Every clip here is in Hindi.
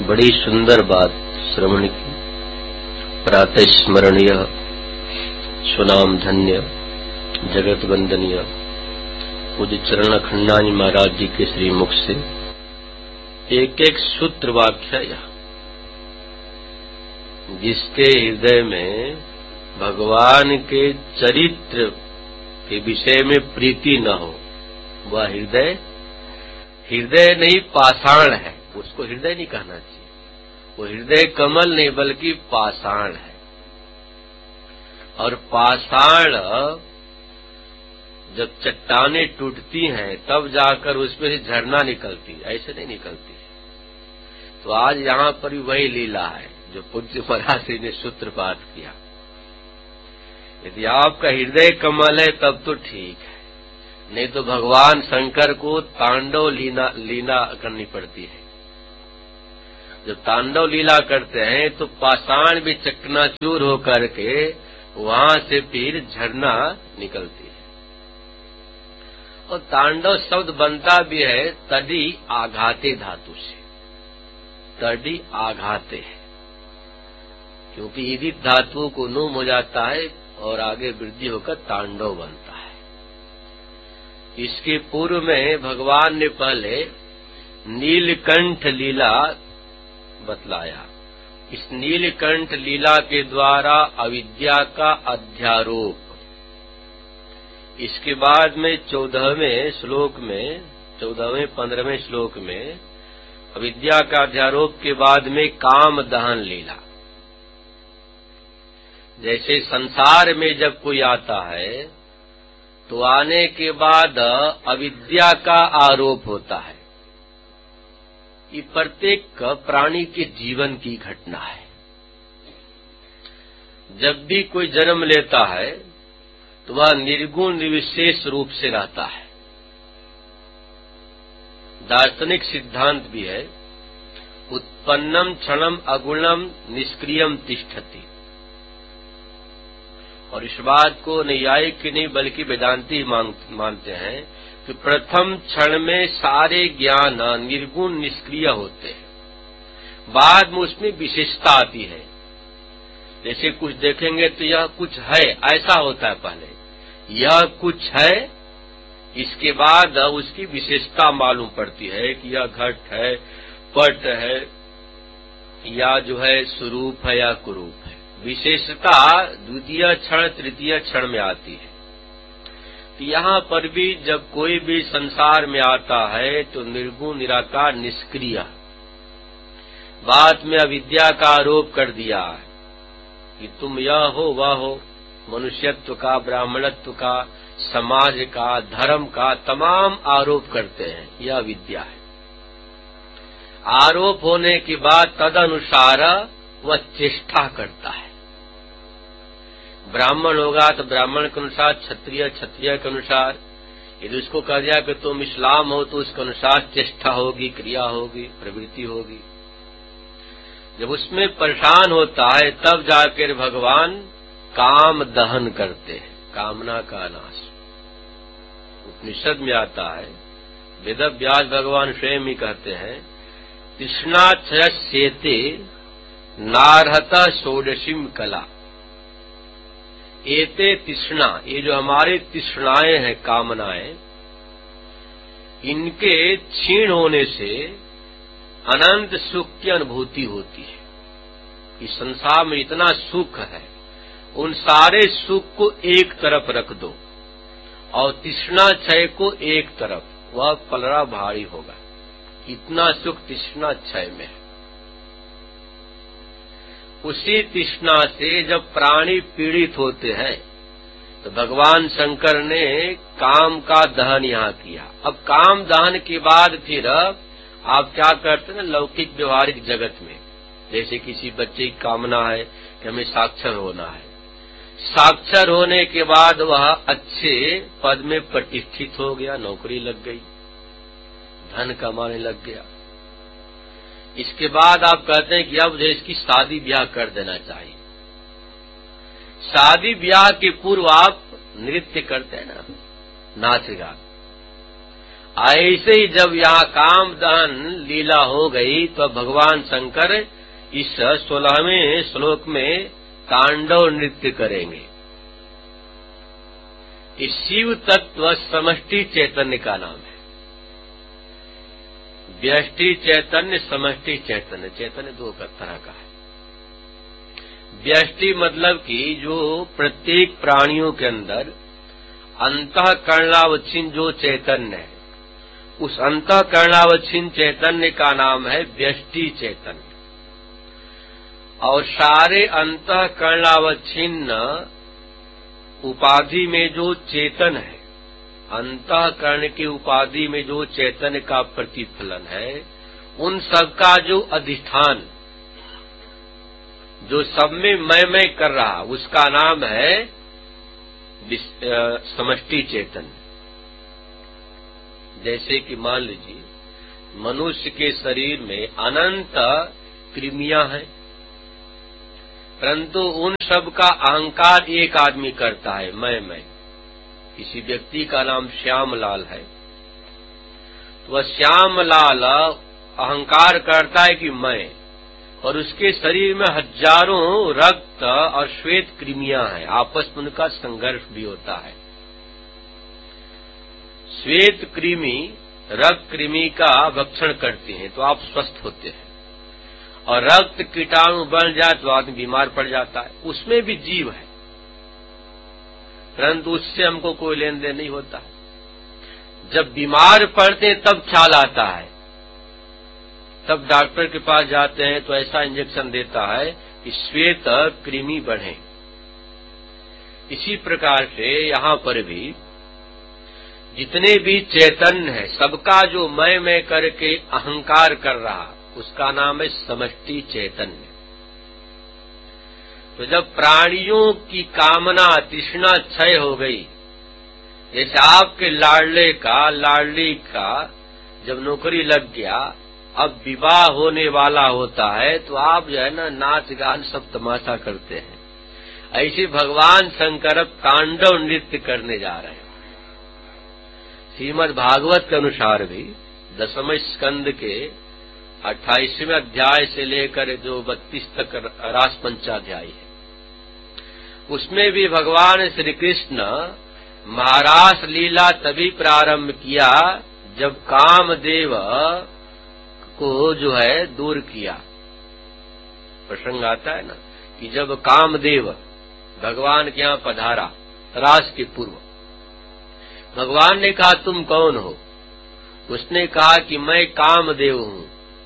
बड़ी सुंदर बात श्रवण की। प्रातः स्मरणीय, सुनाम धन्य, जगत वंदनीय पूज्य चरण खंडानी महाराज जी के श्री मुख से एक एक सूत्र वाक्य यह, जिसके हृदय में भगवान के चरित्र के विषय में प्रीति न हो, वह हृदय नहीं पाषाण है। उसको हृदय नहीं कहना चाहिए, वो हृदय कमल नहीं बल्कि पाषाण है। और पाषाण जब चट्टानें टूटती हैं तब जाकर उसमें से झरना निकलती, ऐसे नहीं निकलती। तो आज यहाँ पर भी वही लीला है जो पूज्य महाराज जी ने सूत्रपात किया। यदि आपका हृदय कमल है तब तो ठीक है, नहीं तो भगवान शंकर को तांडव लीला करनी पड़ती है। जब तांडव लीला करते हैं तो पाषाण भी चकनाचूर होकर के वहां से फिर झरना निकलती है। और तांडव शब्द बनता भी है तडी आघाते धातु से, तडी आघाते है, क्योंकि ईदित धातु को नुम हो जाता है और आगे वृद्धि होकर तांडव बनता है। इसके पूर्व में भगवान ने पहले नीलकंठ लीला बतलाया। इस नीलकंठ लीला के द्वारा अविद्या का अध्यारोप, इसके बाद में 14वें श्लोक में 15वें श्लोक में अविद्या का अध्यारोप के बाद में काम दहन लीला। जैसे संसार में जब कोई आता है तो आने के बाद अविद्या का आरोप होता है। ये प्रत्येक प्राणी के जीवन की घटना है। जब भी कोई जन्म लेता है तो वह निर्गुण निर्विशेष रूप से रहता है। दार्शनिक सिद्धांत भी है, उत्पन्नम क्षणम अगुणम निष्क्रियम तिष्ठति। और इस बात को नैयायिक की नहीं बल्कि वेदांती मानते हैं कि प्रथम क्षण में सारे ज्ञान निर्गुण निष्क्रिय होते हैं, बाद में उसमें विशेषता आती है। जैसे कुछ देखेंगे तो यह कुछ है, ऐसा होता है। पहले यह कुछ है, इसके बाद उसकी विशेषता मालूम पड़ती है कि यह घट है, पट है, या जो है स्वरूप है या कुरूप है। विशेषता द्वितीय क्षण तृतीय क्षण में आती है। तो यहाँ पर भी जब कोई भी संसार में आता है तो निर्गुण निराकार निष्क्रिय, बाद में अविद्या का आरोप कर दिया है कि तुम यह हो वह हो, मनुष्यत्व का, ब्राह्मणत्व का, समाज का, धर्म का तमाम आरोप करते हैं। यह विद्या है। आरोप होने के बाद तदनुसार वह चेष्टा करता है। ब्राह्मण होगा तो ब्राह्मण के अनुसार, क्षत्रिय के अनुसार। यदि उसको कह दिया कि तुम इस्लाम हो तो उसके अनुसार चेष्टा होगी, क्रिया होगी, प्रवृत्ति होगी। जब उसमें परेशान होता है तब जाकर भगवान काम दहन करते हैं, कामना का नाश। उपनिषद में आता है, वेद व्यास भगवान स्वयं ही कहते हैं, तृष्णाक्षयस्येते नार्हता षोडशीम कला। एते तृष्णा, ये जो हमारे तृष्णाएं हैं, कामनाएं, इनके क्षीण होने से अनंत सुख की अनुभूति होती है। इस संसार में इतना सुख है, उन सारे सुख को एक तरफ रख दो और तृष्णा क्षय को एक तरफ, वह पलड़ा भारी होगा। इतना सुख तृष्णा क्षय में है। उसी तृष्णा से जब प्राणी पीड़ित होते हैं तो भगवान शंकर ने काम का दहन यहाँ किया। अब काम दहन के बाद फिर आप क्या करते हैं, लौकिक व्यवहारिक जगत में, जैसे किसी बच्चे की कामना है कि हमें साक्षर होना है। साक्षर होने के बाद वह अच्छे पद में प्रतिष्ठित हो गया, नौकरी लग गई, धन कमाने लग गया। इसके बाद आप कहते हैं कि अब जो इसकी शादी ब्याह कर देना चाहिए। शादी ब्याह के पूर्व आप नृत्य करते हैं ना, नाच गान। ऐसे ही जब यहाँ काम दहन लीला हो गई तो भगवान शंकर इस 16वें श्लोक में तांडव नृत्य करेंगे। इस शिव तत्व समष्टि चैतन्य का नाम है। व्यष्टि चैतन्य, समष्टि चैतन्य। चैतन्य दो तरह का है। व्यष्टि मतलब कि जो प्रत्येक प्राणियों के अंदर अंतःकरणावच्छिन्न जो चैतन्य है, उस अंतःकरणावच्छिन्न चैतन्य का नाम है व्यष्टि चैतन्य। और सारे अंतःकरणावच्छिन्न उपाधि में जो चेतन है, अंतःकरण की उपाधि में जो चैतन्य का प्रतिफलन है, उन सबका जो अधिष्ठान, जो सब में मैं कर रहा, उसका नाम है समष्टि चैतन्य। जैसे कि मान लीजिए मनुष्य के शरीर में अनंत कृमियां हैं, परंतु उन सब का अहंकार एक आदमी करता है, मैं। किसी व्यक्ति का नाम श्यामलाल है, तो वह श्यामलाल अहंकार करता है कि मैं, और उसके शरीर में हजारों रक्त और श्वेत कृमियां हैं, आपस में उनका संघर्ष भी होता है। श्वेत कृमि रक्त कृमि का भक्षण करती हैं तो आप स्वस्थ होते हैं, और रक्त कीटाणु बन जाए तो आदमी बीमार पड़ जाता है। उसमें भी जीव है, परंतु उससे हमको कोई लेन देन नहीं होता। जब बीमार पड़ते तब ख्याल आता है, तब डॉक्टर के पास जाते हैं तो ऐसा इंजेक्शन देता है कि श्वेत कृमि बढ़े। इसी प्रकार से यहाँ पर भी जितने भी चैतन्य है, सबका जो मैं करके अहंकार कर रहा, उसका नाम है समष्टि चैतन्य। तो जब प्राणियों की कामना तृष्णा क्षय हो गई, जैसे आपके लाडली का जब नौकरी लग गया, अब विवाह होने वाला होता है, तो आप जो है ना नाच गान सब तमाशा करते हैं। ऐसे भगवान शंकर अब तांडव नृत्य करने जा रहे हैं। श्रीमद् भागवत के अनुसार भी 10वें स्कंद के 28वें अध्याय से लेकर जो 32 तक रास पंचाध्याय है, उसमें भी भगवान श्री कृष्ण महारास लीला तभी प्रारंभ किया जब कामदेव को जो है दूर किया। प्रसंग आता है ना कि जब कामदेव भगवान के यहाँ पधारा रास के पूर्व, भगवान ने कहा तुम कौन हो? उसने कहा कि मैं कामदेव हूं,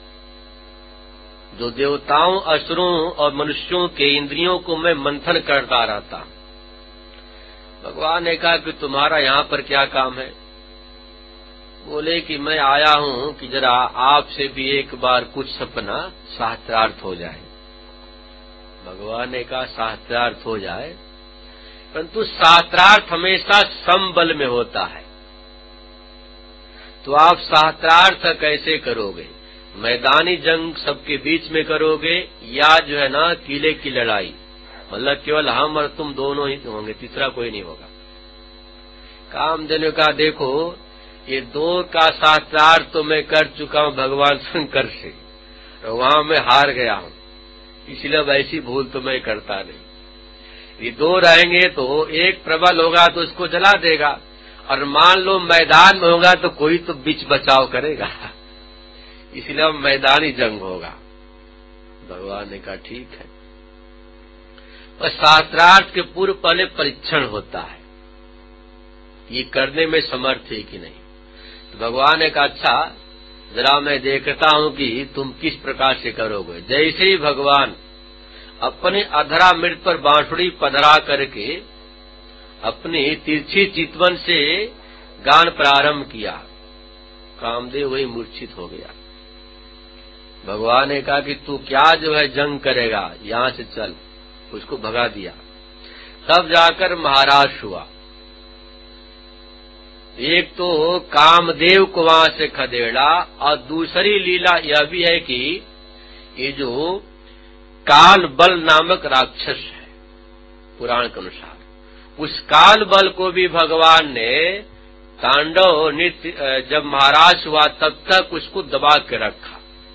जो देवताओं, असुरों और मनुष्यों के इंद्रियों को मैं मंथन करता रहता। भगवान ने कहा कि तुम्हारा यहाँ पर क्या काम है? बोले कि मैं आया हूं कि जरा आपसे भी एक बार कुछ सपना शास्त्रार्थ हो जाए। भगवान ने कहा शास्त्रार्थ हो जाए, परंतु शास्त्रार्थ हमेशा समबल में होता है, तो आप शास्त्रार्थ कैसे करोगे? मैदानी जंग सबके बीच में करोगे, या जो है ना किले की लड़ाई, मतलब केवल हम और तुम दोनों ही होंगे, तीसरा कोई नहीं होगा। कामदेव ने कहा देखो ये दो का शास्त्रार्थ तो मैं कर चुका हूं भगवान शंकर से, तो वहां मैं हार गया हूं, इसलिए वैसी भूल तो मैं करता नहीं। ये दो रहेंगे तो एक प्रबल होगा तो उसको जला देगा, और मान लो मैदान में होगा तो कोई तो बीच बचाव करेगा, इसलिए अब मैदानी जंग होगा। भगवान ने कहा ठीक है, पर शास्त्रार्थ के पूर्व पहले परीक्षण होता है, ये करने में समर्थ है कि नहीं। तो भगवान ने कहा अच्छा जरा मैं देखता हूं कि तुम किस प्रकार से करोगे। जैसे ही भगवान अपने अधरा मृत पर बांसुरी पधरा करके अपनी तिरछी चितवन से गान प्रारंभ किया, कामदेव वही मूर्छित हो गया। भगवान ने कहा कि तू क्या जो है जंग करेगा, यहां से चल, उसको भगा दिया। तब जाकर महाराज हुआ। एक तो कामदेव को वहां से खदेड़ा, और दूसरी लीला यह भी है कि ये जो काल बल नामक राक्षस है पुराण के अनुसार, उस काल बल को भी भगवान ने तांडव नृत्य जब महाराज हुआ तब तक उसको दबा के रखा।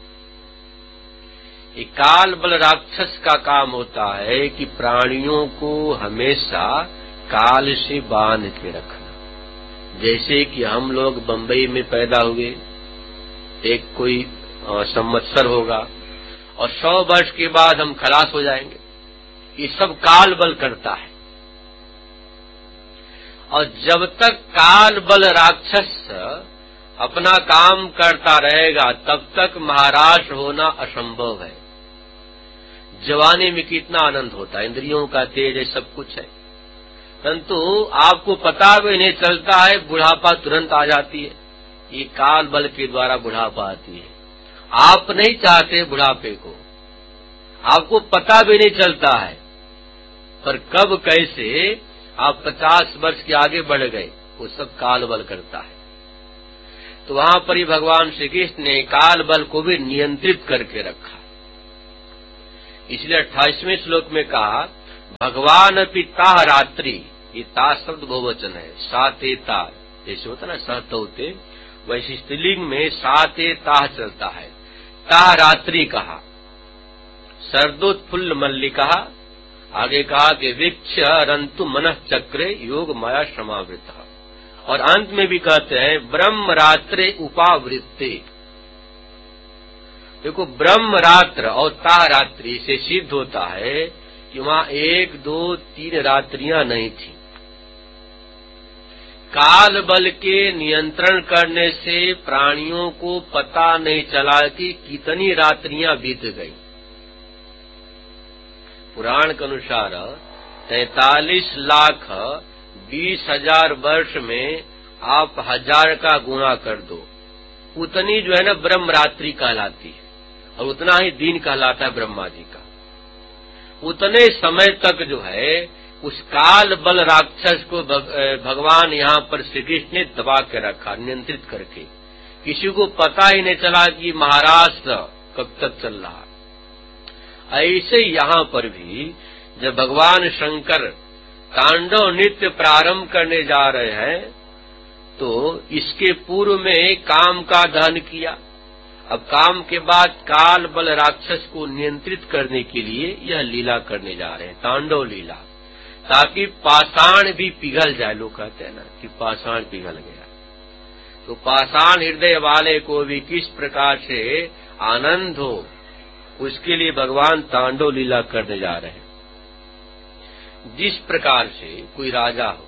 ये काल बल राक्षस का काम होता है कि प्राणियों को हमेशा काल से बांध के रखना। जैसे कि हम लोग बंबई में पैदा हुए, एक कोई संवत्सर होगा और 100 वर्ष के बाद हम खलास हो जाएंगे। ये सब काल बल करता है। और जब तक काल बल राक्षस अपना काम करता रहेगा तब तक महाराज होना असंभव है। जवानी में कितना आनंद होता है, इंद्रियों का तेज है, सब कुछ है, परंतु आपको पता भी नहीं चलता है, बुढ़ापा तुरंत आ जाती है। ये काल बल के द्वारा बुढ़ापा आती है। आप नहीं चाहते बुढ़ापे को, आपको पता भी नहीं चलता है, पर कब कैसे आप 50 वर्ष के आगे बढ़ गए, वो सब काल बल करता है। तो वहां पर ही भगवान श्री कृष्ण ने काल बल को भी नियंत्रित करके रखा। इसलिए 28वें श्लोक में कहा, भगवान अपि ताह रात्रि, ये ता शब्द बहुवचन है, साते ता, जैसे होता ना सहत होते, वैसे स्त्रीलिंग में साते ताह चलता है। ताह रात्रि कहा, शरदोत्फुल्ल मल्लिका, आगे कहा कि वीक्ष रंतु मनः चक्रे योग माया समावृत, और अंत में भी कहते हैं ब्रह्म रात्रे उपावृत्ते। देखो, ब्रह्म रात्र और ताह रात्रि से सिद्ध होता है कि वहां 1, 2, 3 रात्रियां नहीं थी। काल बल के नियंत्रण करने से प्राणियों को पता नहीं चला कि कितनी रात्रियां बीत गई। पुराण के अनुसार 43,20,000 वर्ष में आप 1000 का गुणा कर दो, उतनी जो है ना ब्रह्म रात्रि कहलाती है, और उतना ही दिन कहलाता है ब्रह्मा जी का। उतने समय तक जो है उस काल बल राक्षस को भगवान यहाँ पर श्री कृष्ण ने दबा के रखा, नियंत्रित करके। किसी को पता ही नहीं चला कि महाराष्ट्र कब तक चल रहा। ऐसे यहाँ पर भी जब भगवान शंकर तांडव नृत्य प्रारंभ करने जा रहे हैं तो इसके पूर्व में काम का दहन किया। अब काम के बाद काल बल राक्षस को नियंत्रित करने के लिए यह लीला करने जा रहे हैं, तांडव लीला, ताकि पाषाण भी पिघल जाए। लोग कहते हैं ना कि पाषाण पिघल गया, तो पाषाण हृदय वाले को भी किस प्रकार से आनंद हो, उसके लिए भगवान तांडव लीला करने जा रहे हैं। जिस प्रकार से कोई राजा हो,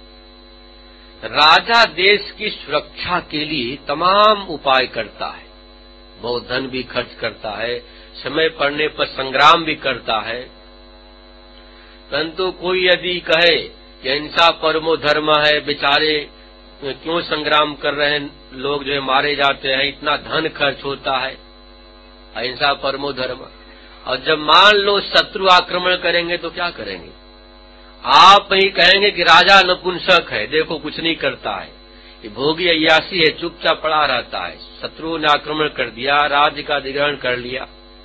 राजा देश की सुरक्षा के लिए तमाम उपाय करता है, बहुत धन भी खर्च करता है, समय पड़ने पर संग्राम भी करता है। परंतु कोई यदि कहे कि अहिंसा परमो धर्म है, बेचारे क्यों संग्राम कर रहे हैं, लोग जो है मारे जाते हैं, इतना धन खर्च होता है, अहिंसा परमो धर्म। और जब मान लो शत्रु आक्रमण करेंगे तो क्या करेंगे? आप ही कहेंगे कि राजा नपुंसक है, देखो कुछ नहीं करता है, ये भोगी अय्यासी है, चुपचाप पड़ा रहता है। शत्रुओं ने आक्रमण कर दिया, राज्य का अधिग्रहण कर लिया।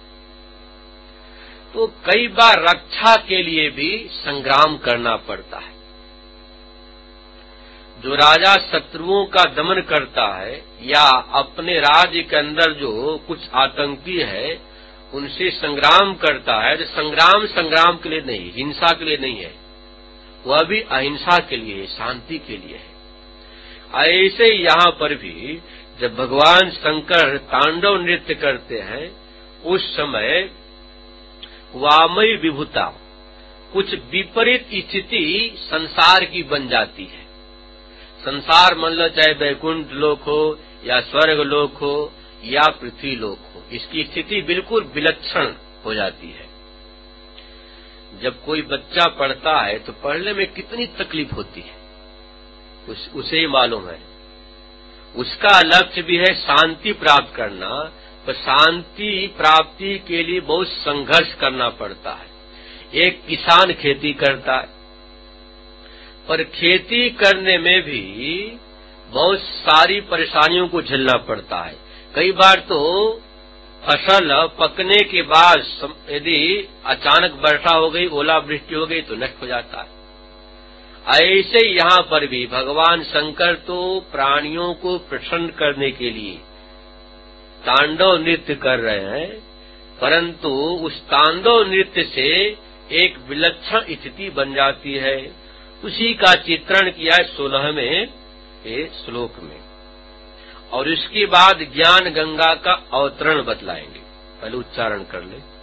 तो कई बार रक्षा के लिए भी संग्राम करना पड़ता है। जो राजा शत्रुओं का दमन करता है या अपने राज्य के अंदर जो कुछ आतंकी है उनसे संग्राम करता है, तो संग्राम के लिए नहीं, हिंसा के लिए नहीं है, वह भी अहिंसा के लिए है, शांति के लिए है। ऐसे यहाँ पर भी जब भगवान शंकर तांडव नृत्य करते हैं उस समय वामय विभुता, कुछ विपरीत स्थिति संसार की बन जाती है। संसार मान लो चाहे वैकुंठ लोक हो या स्वर्ग लोक हो या पृथ्वी लोक हो, इसकी स्थिति बिल्कुल विलक्षण हो जाती है। जब कोई बच्चा पढ़ता है तो पढ़ने में कितनी तकलीफ होती है उसे ही मालूम है। उसका लक्ष्य भी है शांति प्राप्त करना, पर शांति प्राप्ति के लिए बहुत संघर्ष करना पड़ता है। एक किसान खेती करता है, पर खेती करने में भी बहुत सारी परेशानियों को झेलना पड़ता है। कई बार तो फसल पकने के बाद यदि अचानक वर्षा हो गई, ओलावृष्टि हो गई तो नष्ट हो जाता है। ऐसे यहाँ पर भी भगवान शंकर तो प्राणियों को प्रसन्न करने के लिए तांडव नृत्य कर रहे हैं, परंतु उस तांडव नृत्य से एक विलक्षण स्थिति बन जाती है। उसी का चित्रण किया 16वें श्लोक में, और उसके बाद ज्ञान गंगा का अवतरण बतलाएंगे। पहले उच्चारण कर ले।